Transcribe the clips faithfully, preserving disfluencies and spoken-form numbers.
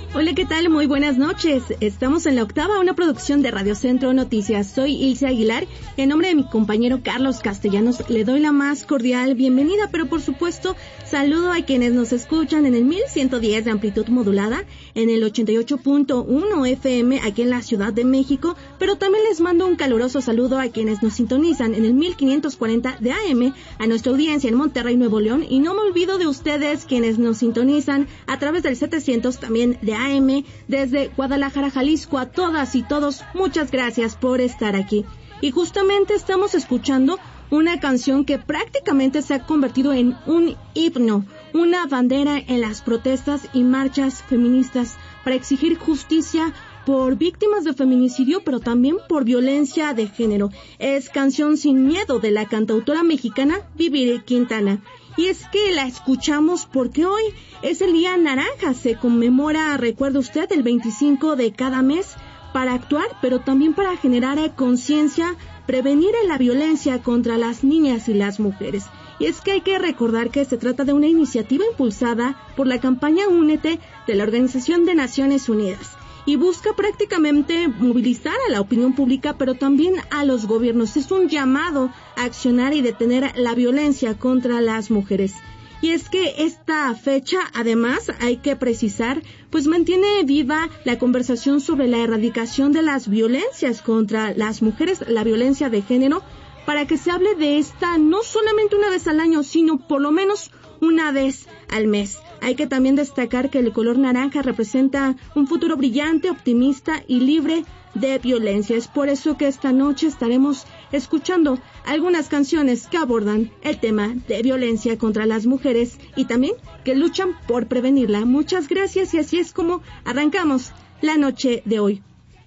Hola, ¿qué tal? Muy buenas noches. Estamos en La Octava, una producción de Radio Centro Noticias. Soy Ilse Aguilar. En nombre de mi compañero Carlos Castellanos, le doy la más cordial bienvenida, pero por supuesto, saludo a quienes nos escuchan en el mil ciento diez de amplitud modulada, en el ochenta y ocho punto uno F M aquí en la Ciudad de México, pero también les mando un caluroso saludo a quienes nos sintonizan en el mil quinientos cuarenta de A M, a nuestra audiencia en Monterrey, Nuevo León, y no me olvido de ustedes quienes nos sintonizan a través del setecientos también de A M desde Guadalajara, Jalisco. A todas y todos, muchas gracias por estar aquí. Y justamente estamos escuchando una canción que prácticamente se ha convertido en un himno, una bandera en las protestas y marchas feministas para exigir justicia por víctimas de feminicidio, pero también por violencia de género. Es Canción Sin Miedo, de la cantautora mexicana Vivi Quintana. Y es que la escuchamos porque hoy es el Día Naranja. Se conmemora, recuerde usted, el veinticinco de cada mes para actuar, pero también para generar conciencia, prevenir la violencia contra las niñas y las mujeres. Y es que hay que recordar que se trata de una iniciativa impulsada por la campaña Únete de la Organización de Naciones Unidas, y busca prácticamente movilizar a la opinión pública, pero también a los gobiernos. Es un llamado a accionar y detener la violencia contra las mujeres. Y es que esta fecha, además, hay que precisar, pues mantiene viva la conversación sobre la erradicación de las violencias contra las mujeres, la violencia de género, para que se hable de esta no solamente una vez al año, sino por lo menos una vez al mes. Hay que también destacar que el color naranja representa un futuro brillante, optimista y libre de violencia. Es por eso que esta noche estaremos escuchando algunas canciones que abordan el tema de violencia contra las mujeres y también que luchan por prevenirla. Muchas gracias, y así es como arrancamos la noche de hoy.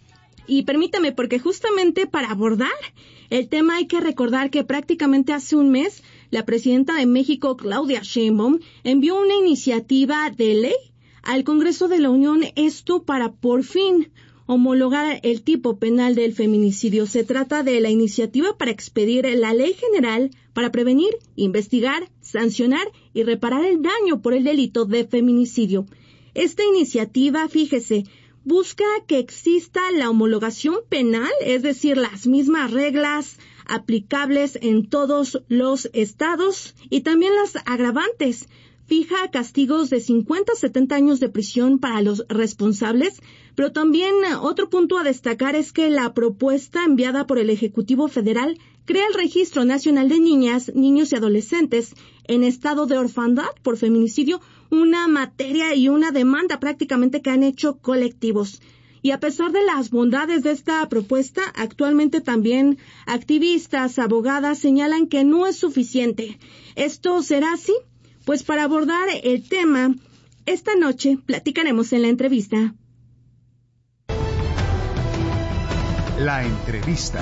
Y permítame, porque justamente para abordar el tema hay que recordar que prácticamente hace un mes la presidenta de México, Claudia Sheinbaum, envió una iniciativa de ley al Congreso de la Unión, esto para por fin homologar el tipo penal del feminicidio. Se trata de la iniciativa para expedir la Ley General para prevenir, investigar, sancionar y reparar el daño por el delito de feminicidio. Esta iniciativa, fíjese, busca que exista la homologación penal, es decir, las mismas reglas aplicables en todos los estados, y también las agravantes. Fija castigos de cincuenta a setenta años de prisión para los responsables, pero también otro punto a destacar es que la propuesta enviada por el Ejecutivo Federal crea el Registro Nacional de Niñas, Niños y Adolescentes en estado de orfandad por feminicidio, una materia y una demanda prácticamente que han hecho colectivos. Y a pesar de las bondades de esta propuesta, actualmente también activistas, abogadas señalan que no es suficiente. ¿Esto será así? Pues para abordar el tema, esta noche platicaremos en la entrevista. La entrevista.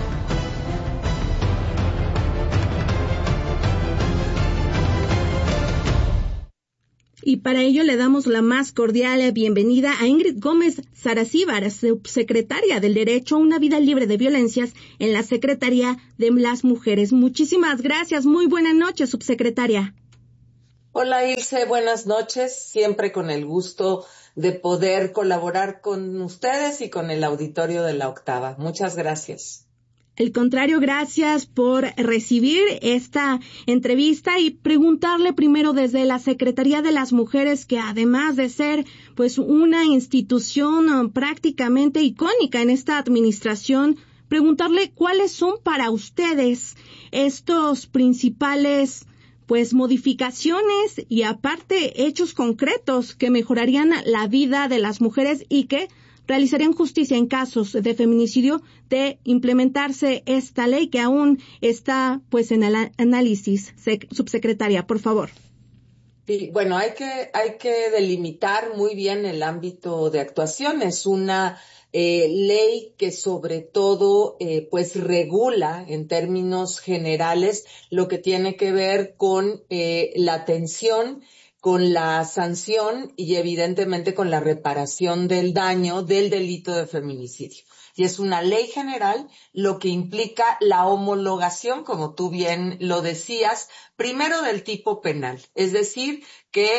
Y para ello le damos la más cordial bienvenida a Ingrid Gómez Saracíbar, subsecretaria del Derecho a una Vida Libre de Violencias en la Secretaría de las Mujeres. Muchísimas gracias. Muy buenas noches, subsecretaria. Hola, Ilse. Buenas noches. Siempre con el gusto de poder colaborar con ustedes y con el auditorio de La Octava. Muchas gracias. Al contrario, gracias por recibir esta entrevista y preguntarle primero desde la Secretaría de las Mujeres, que además de ser pues una institución prácticamente icónica en esta administración, preguntarle cuáles son para ustedes estos principales pues modificaciones y aparte hechos concretos que mejorarían la vida de las mujeres y que realizarían justicia en casos de feminicidio, de implementarse esta ley que aún está pues en el análisis. Subsecretaria, por favor. Sí, bueno, hay que hay que delimitar muy bien el ámbito de actuación. Es una eh, ley que sobre todo eh, pues regula en términos generales lo que tiene que ver con eh, la atención, con la sanción y evidentemente con la reparación del daño del delito de feminicidio. Y es una ley general, lo que implica la homologación, como tú bien lo decías, primero del tipo penal, es decir, que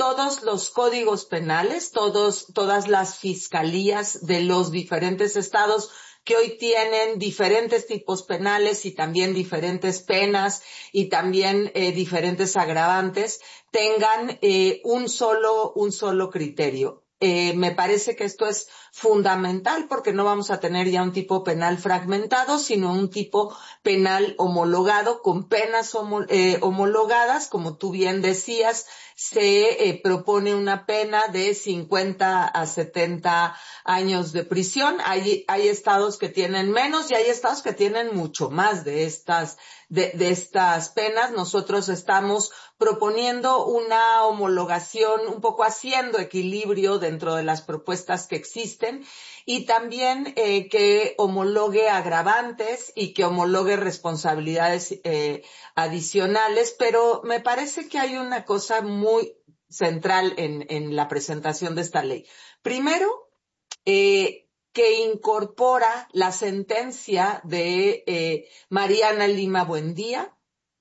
todos los códigos penales, todos, todas las fiscalías de los diferentes estados que hoy tienen diferentes tipos penales y también diferentes penas y también eh, diferentes agravantes, tengan eh, un solo, un solo criterio. Eh, me parece que esto es fundamental porque no vamos a tener ya un tipo penal fragmentado, sino un tipo penal homologado con penas homo, eh, homologadas. Como tú bien decías, se eh, propone una pena de cincuenta a setenta años de prisión. Hay, hay estados que tienen menos y hay estados que tienen mucho más de estas, de, de estas penas. Nosotros estamos proponiendo una homologación, un poco haciendo equilibrio dentro de las propuestas que existen y también eh, que homologue agravantes y que homologue responsabilidades eh, adicionales, pero me parece que hay una cosa muy central en, en la presentación de esta ley. Primero, eh, que incorpora la sentencia de eh, Mariana Lima Buendía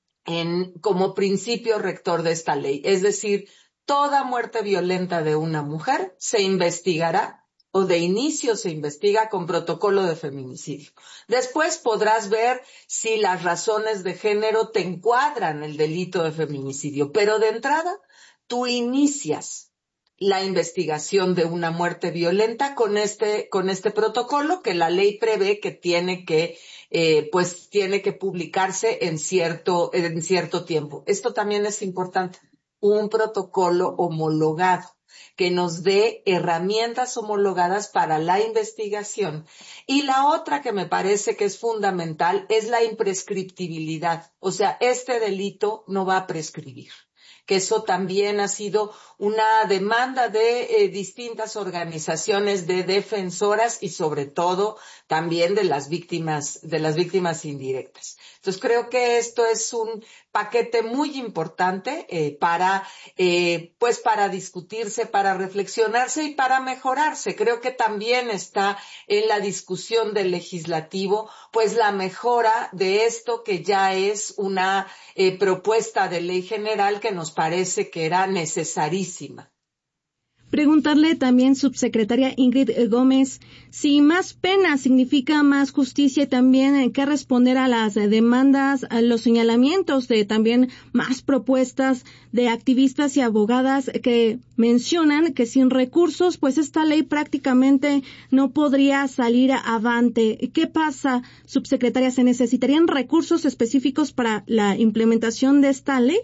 en, como principio rector de esta ley. Es decir, toda muerte violenta de una mujer se investigará o de inicio se investiga con protocolo de feminicidio. Después podrás ver si las razones de género te encuadran el delito de feminicidio, pero de entrada tú inicias la investigación de una muerte violenta con este, con este protocolo que la ley prevé que tiene que Eh, pues tiene que publicarse en cierto, en cierto tiempo. Esto también es importante, un protocolo homologado que nos dé herramientas homologadas para la investigación. Y la otra que me parece que es fundamental es la imprescriptibilidad. O sea, este delito no va a prescribir. Que eso también ha sido una demanda de eh, distintas organizaciones de defensoras y sobre todo también de las víctimas, de las víctimas indirectas. Entonces creo que esto es un paquete muy importante eh, para, eh, pues para discutirse, para reflexionarse y para mejorarse. Creo que también está en la discusión del legislativo, pues la mejora de esto que ya es una eh, propuesta de ley general que nos parece que era necesarísima. Preguntarle también, subsecretaria Ingrid Gómez, si más pena significa más justicia y también eh, qué responder a las eh, demandas, a los señalamientos de también más propuestas de activistas y abogadas que mencionan que sin recursos, pues esta ley prácticamente no podría salir avante. ¿Qué pasa, subsecretaria? ¿Se necesitarían recursos específicos para la implementación de esta ley?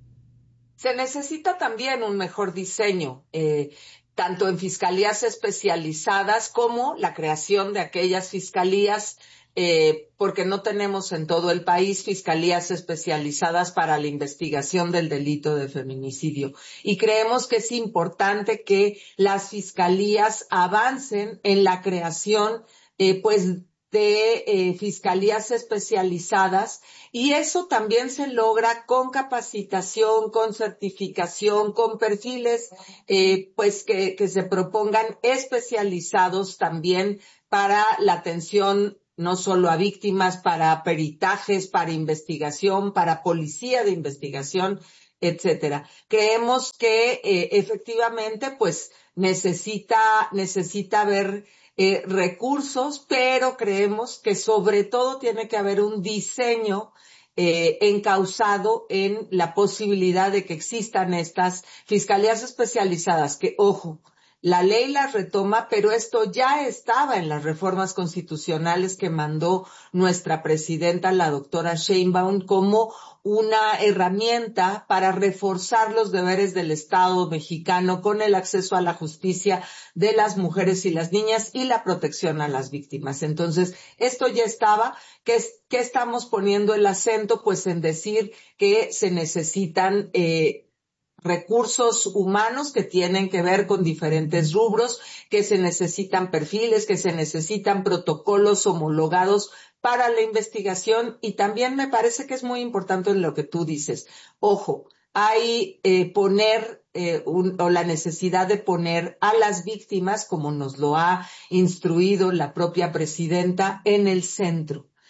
Se necesita también un mejor diseño, eh, tanto en fiscalías especializadas como la creación de aquellas fiscalías, eh, porque no tenemos en todo el país fiscalías especializadas para la investigación del delito de feminicidio. Y creemos que es importante que las fiscalías avancen en la creación, eh, pues, de eh, fiscalías especializadas y eso también se logra con capacitación, con certificación, con perfiles eh, pues que, que se propongan especializados también para la atención no solo a víctimas, para peritajes, para investigación, para policía de investigación, etcétera. Creemos que eh, efectivamente pues necesita necesita haber Eh, recursos, pero creemos que sobre todo tiene que haber un diseño eh, encauzado en la posibilidad de que existan estas fiscalías especializadas, que, ojo, la ley las retoma, pero esto ya estaba en las reformas constitucionales que mandó nuestra presidenta, la doctora Sheinbaum, como una herramienta para reforzar los deberes del Estado mexicano con el acceso a la justicia de las mujeres y las niñas y la protección a las víctimas. Entonces, esto ya estaba. ¿Qué, qué estamos poniendo el acento? Pues en decir que se necesitan eh, recursos humanos que tienen que ver con diferentes rubros, que se necesitan perfiles, que se necesitan protocolos homologados para la investigación y también me parece que es muy importante en lo que tú dices. Ojo, hay eh, poner eh, un, o la necesidad de poner a las víctimas, como nos lo ha instruido la propia presidenta, en el centro.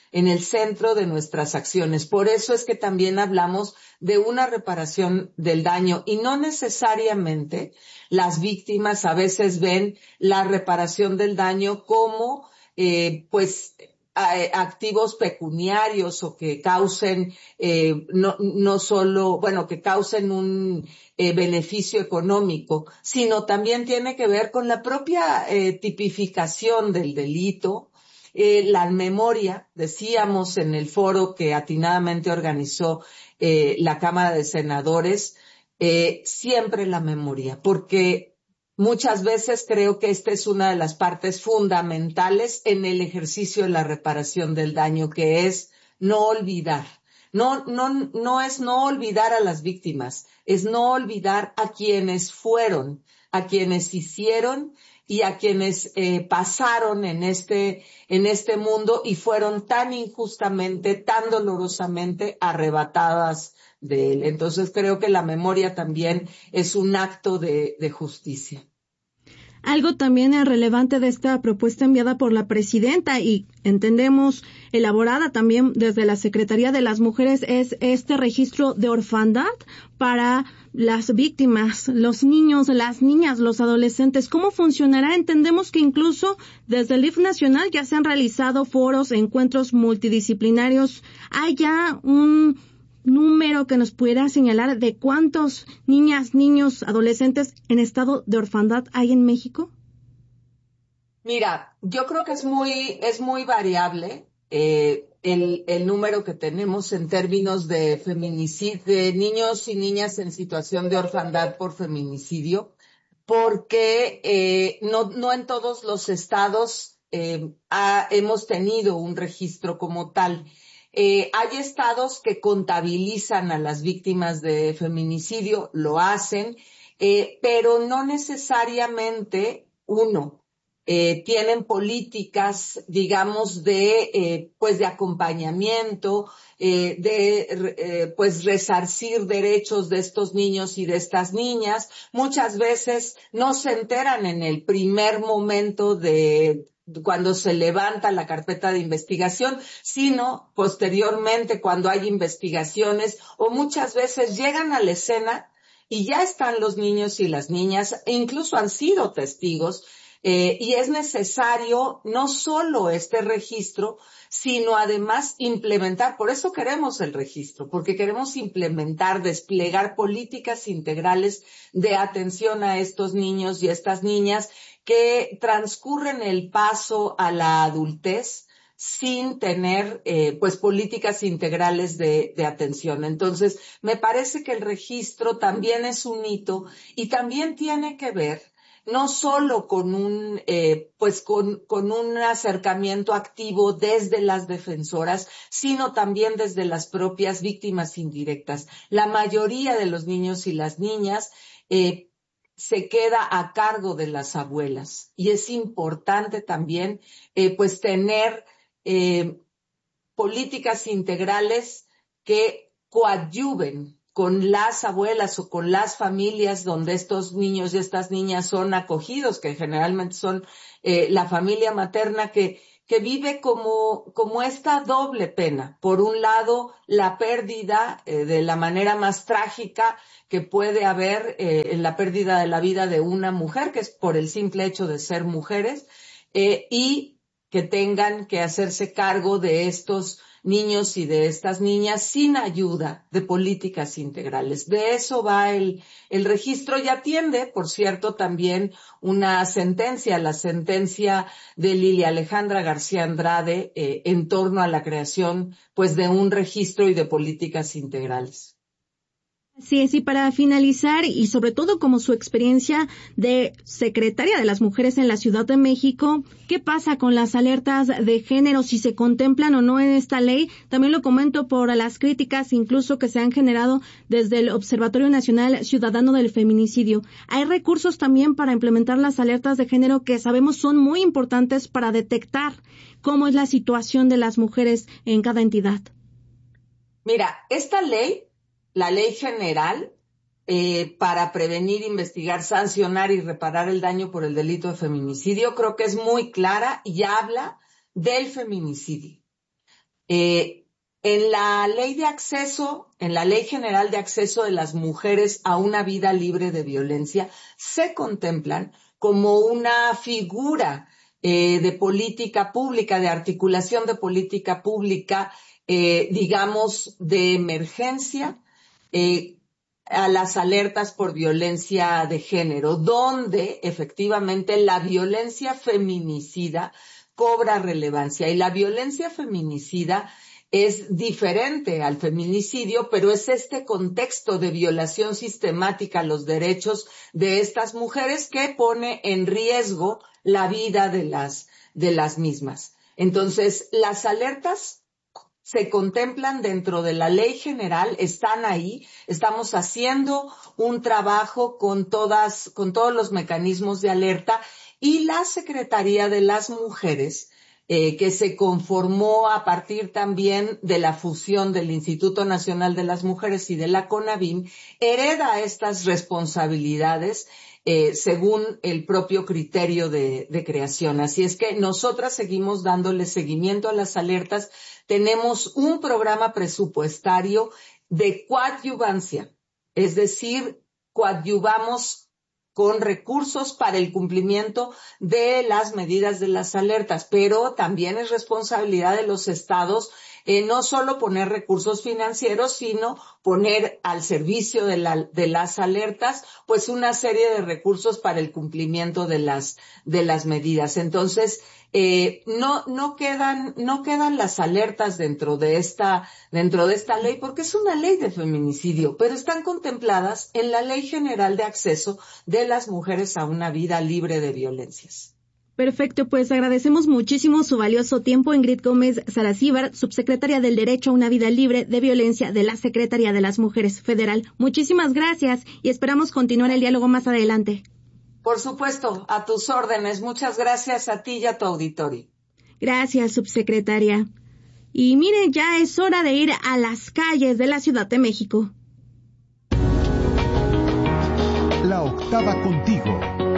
en el centro de nuestras acciones. Por eso es que también hablamos de una reparación del daño y no necesariamente las víctimas a veces ven la reparación del daño como eh, pues activos pecuniarios o que causen eh, no, no solo, bueno, que causen un eh, beneficio económico, sino también tiene que ver con la propia eh, tipificación del delito, eh, la memoria. Decíamos en el foro que atinadamente organizó eh, la Cámara de Senadores, eh, siempre la memoria, porque muchas veces creo que esta es una de las partes fundamentales en el ejercicio de la reparación del daño, que es no olvidar. No, no, no es no olvidar a las víctimas, es no olvidar a quienes fueron, a quienes hicieron y a quienes eh, pasaron en este, en este mundo y fueron tan injustamente, tan dolorosamente arrebatadas de él. Entonces creo que la memoria también es un acto de, de justicia. Algo también relevante de esta propuesta enviada por la presidenta y entendemos elaborada también desde la Secretaría de las Mujeres es este registro de orfandad para las víctimas, los niños, las niñas, los adolescentes. ¿Cómo funcionará? Entendemos que incluso desde el D I F nacional ya se han realizado foros, encuentros multidisciplinarios. ¿Hay ya un número que nos pudiera señalar de cuántos niñas, niños, adolescentes en estado de orfandad hay en México? Mira, yo creo que es muy, es muy variable eh, el, el número que tenemos en términos de feminicidio, de niños y niñas en situación de orfandad por feminicidio, porque eh, no, no en todos los estados eh, ha, hemos tenido un registro como tal. Eh, hay estados que contabilizan a las víctimas de feminicidio, lo hacen, eh, pero no necesariamente uno. Eh, tienen políticas, digamos, de, eh, pues, de acompañamiento, eh, de, eh, pues, resarcir derechos de estos niños y de estas niñas. Muchas veces no se enteran en el primer momento de cuando se levanta la carpeta de investigación, sino posteriormente cuando hay investigaciones o muchas veces llegan a la escena y ya están los niños y las niñas e incluso han sido testigos. Eh, y es necesario no solo este registro, sino además implementar, por eso queremos el registro, porque queremos implementar, desplegar políticas integrales de atención a estos niños y estas niñas que transcurren el paso a la adultez sin tener eh, pues políticas integrales de, de atención. Entonces, me parece que el registro también es un hito y también tiene que ver no solo con un, eh, pues con, con un acercamiento activo desde las defensoras, sino también desde las propias víctimas indirectas. La mayoría de los niños y las niñas, eh, se queda a cargo de las abuelas y es importante también, eh, pues tener, eh, políticas integrales que coadyuven con las abuelas o con las familias donde estos niños y estas niñas son acogidos, que generalmente son eh, la familia materna que, que vive como, como esta doble pena. Por un lado, la pérdida eh, de la manera más trágica que puede haber eh, en la pérdida de la vida de una mujer, que es por el simple hecho de ser mujeres, eh, y que tengan que hacerse cargo de estos niños y de estas niñas sin ayuda de políticas integrales. De eso va el, el registro y atiende, por cierto, también una sentencia, la sentencia de Lilia Alejandra García Andrade eh, en torno a la creación, pues, de un registro y de políticas integrales. Así es, y para finalizar, y sobre todo como su experiencia de secretaria de las mujeres en la Ciudad de México, ¿qué pasa con las alertas de género, si se contemplan o no en esta ley? También lo comento por las críticas incluso que se han generado desde el Observatorio Nacional Ciudadano del Feminicidio. Hay recursos también para implementar las alertas de género que sabemos son muy importantes para detectar cómo es la situación de las mujeres en cada entidad. Mira, esta ley, la ley general eh, para prevenir, investigar, sancionar y reparar el daño por el delito de feminicidio, creo que es muy clara y habla del feminicidio. Eh, en la ley de acceso, en la Ley General de Acceso de las Mujeres a una Vida Libre de Violencia, se contemplan como una figura eh, de política pública, de articulación de política pública, eh, digamos, de emergencia, eh, a las alertas por violencia de género, donde efectivamente la violencia feminicida cobra relevancia. Y la violencia feminicida es diferente al feminicidio, pero es este contexto de violación sistemática a los derechos de estas mujeres que pone en riesgo la vida de las, de las mismas. Entonces, las alertas se contemplan dentro de la ley general, están ahí, estamos haciendo un trabajo con todas, con todos los mecanismos de alerta, y la Secretaría de las Mujeres, eh, que se conformó a partir también de la fusión del Instituto Nacional de las Mujeres y de la CONAVIM, hereda estas responsabilidades Eh, según el propio criterio de, de creación. Así es que nosotras seguimos dándole seguimiento a las alertas. Tenemos un programa presupuestario de coadyuvancia, es decir, coadyuvamos con recursos para el cumplimiento de las medidas de las alertas, pero también es responsabilidad de los estados Eh, no solo poner recursos financieros, sino poner al servicio de, la, de las alertas, pues una serie de recursos para el cumplimiento de las, de las medidas. Entonces, eh, no, no quedan, no quedan las alertas dentro de esta, dentro de esta ley, porque es una ley de feminicidio, pero están contempladas en la Ley General de Acceso de las Mujeres a una Vida Libre de Violencias. Perfecto, pues agradecemos muchísimo su valioso tiempo. Ingrid Gómez Saracíbar, subsecretaria del Derecho a una Vida Libre de Violencia de la Secretaría de las Mujeres Federal. Muchísimas gracias y esperamos continuar el diálogo más adelante. Por supuesto, a tus órdenes. Muchas gracias a ti y a tu auditorio. Gracias, subsecretaria. Y mire, ya es hora de ir a las calles de la Ciudad de México. La octava contigo.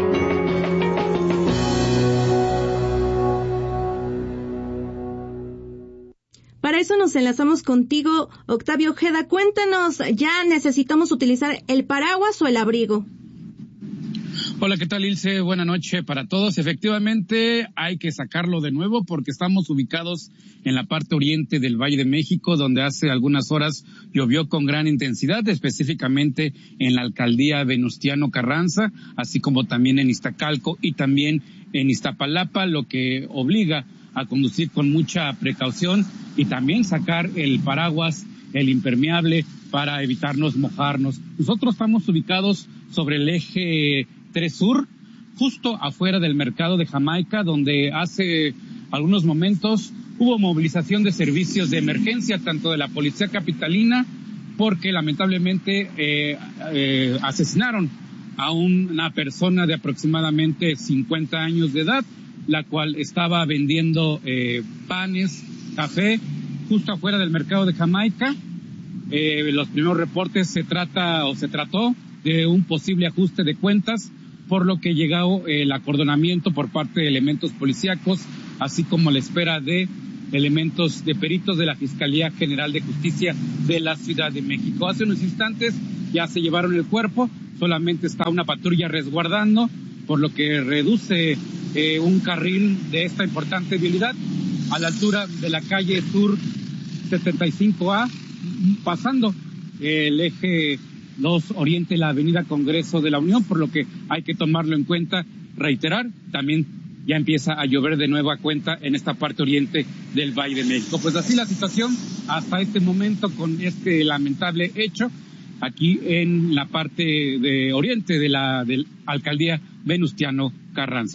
Para eso nos enlazamos contigo, Octavio Ojeda. Cuéntanos, ¿ya necesitamos utilizar el paraguas o el abrigo? Hola, ¿qué tal, Ilse? Buenas noches para todos. Efectivamente, hay que sacarlo de nuevo porque estamos ubicados en la parte oriente del Valle de México, donde hace algunas horas llovió con gran intensidad, específicamente en la alcaldía Venustiano Carranza, así como también en Iztacalco y también en Iztapalapa, lo que obliga a conducir con mucha precaución y también sacar el paraguas, el impermeable, para evitarnos mojarnos. Nosotros estamos ubicados sobre el eje tres Sur, justo afuera del mercado de Jamaica, donde hace algunos momentos hubo movilización de servicios de emergencia, tanto de la Policía Capitalina, porque lamentablemente eh, eh, asesinaron a una persona de aproximadamente cincuenta años de edad, la cual estaba vendiendo eh, panes, café, justo afuera del mercado de Jamaica. Eh, los primeros reportes se trata o se trató de un posible ajuste de cuentas, por lo que llegó eh, el acordonamiento por parte de elementos policíacos, así como la espera de elementos de peritos de la Fiscalía General de Justicia de la Ciudad de México. Hace unos instantes ya se llevaron el cuerpo, solamente está una patrulla resguardando, por lo que reduce eh, un carril de esta importante vialidad a la altura de la calle Sur setenta y cinco A, pasando el eje dos Oriente, la avenida Congreso de la Unión, por lo que hay que tomarlo en cuenta. Reiterar, también ya empieza a llover de nueva cuenta en esta parte oriente del Valle de México. Pues así la situación hasta este momento con este lamentable hecho aquí en la parte de oriente de la, de la alcaldía Venustiano Carranza.